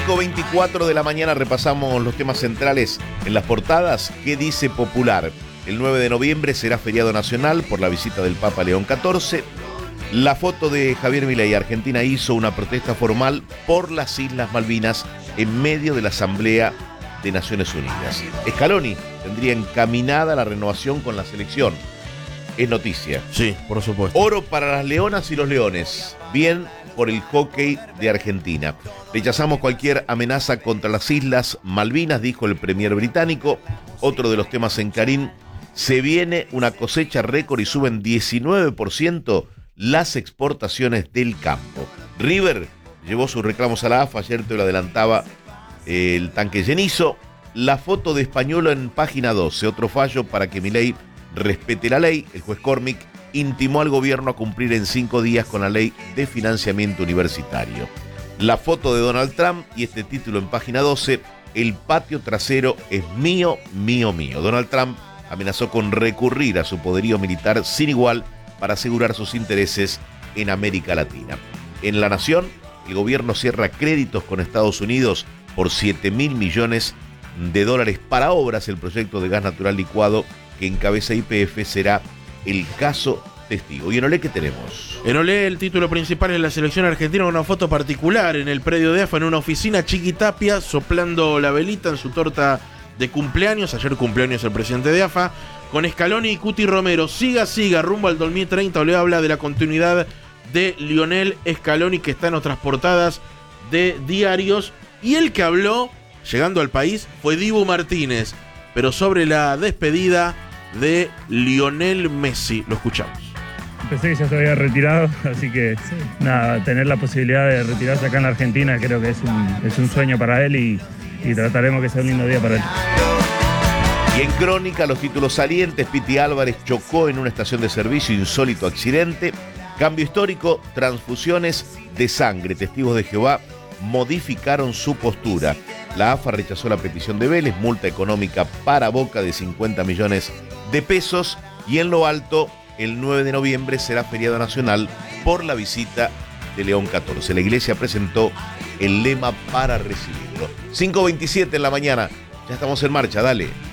5:24 de la mañana repasamos los temas centrales en las portadas. ¿Qué dice Popular? El 9 de noviembre será feriado nacional por la visita del Papa León XIV. La foto de Javier Milei. Argentina hizo una protesta formal por las Islas Malvinas en medio de la Asamblea de Naciones Unidas. Scaloni tendría encaminada la renovación con la selección. Es noticia. Sí, por supuesto. Oro para las leonas y los leones. Bien por el hockey de Argentina. Rechazamos cualquier amenaza contra las Islas Malvinas, dijo el premier británico. Otro de los temas en Clarín: se viene una cosecha récord y suben 19% las exportaciones del campo. River llevó sus reclamos a la AFA, ayer te lo adelantaba el tanque llenizo. La foto de Españolo en página 12, otro fallo para que Milei respete la ley. El juez Cormick intimó al gobierno a cumplir en 5 días con la ley de financiamiento universitario. La foto de Donald Trump y este título en página 12, el patio trasero es mío, mío, mío. Donald Trump amenazó con recurrir a su poderío militar sin igual para asegurar sus intereses en América Latina. En La Nación, el gobierno cierra créditos con Estados Unidos por $7.000 millones para obras. El proyecto de gas natural licuado que encabeza YPF será el caso testigo. ¿Y en Olé qué tenemos? En Olé el título principal es la selección argentina, una foto particular en el predio de AFA, en una oficina. Chiqui Tapia soplando la velita en su torta de cumpleaños. Ayer cumpleaños el presidente de AFA. Con Scaloni y Cuti Romero. Siga, rumbo al 2030. Olé habla de la continuidad de Lionel Scaloni, que está en otras portadas de diarios. Y el que habló, llegando al país, fue Dibu Martínez, pero sobre la despedida de Lionel Messi. Lo escuchamos. Pensé que ya se había retirado, así que nada, tener la posibilidad de retirarse acá en la Argentina creo que es un sueño para él y trataremos que sea un lindo día para él. Y en Crónica, los títulos salientes: Piti Álvarez chocó en una estación de servicio, insólito accidente. Cambio histórico: transfusiones de sangre. Testigos de Jehová modificaron su postura. La AFA rechazó la petición de Vélez, multa económica para Boca de 50 millones de pesos. Y en lo alto, el 9 de noviembre será feriado nacional por la visita de León XIV. La iglesia presentó el lema para recibirlo. 5:27 en la mañana. Ya estamos en marcha, dale.